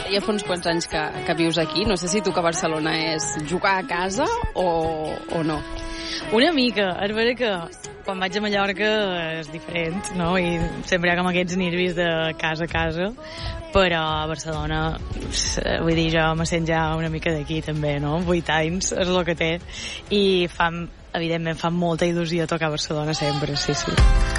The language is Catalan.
ja fa uns quants anys que vius aquí. No sé si tu que Barcelona és jugar a casa o no. Una mica. És vera que quan vaig a Mallorca és diferent, no? I sempre hi ha com aquests nervis de casa a casa, però a Barcelona, vull dir, jo me sent ja una mica d'aquí també, no? 8 anys és el que té, i evidentment fa molta il·lusió tocar a Barcelona sempre, sí.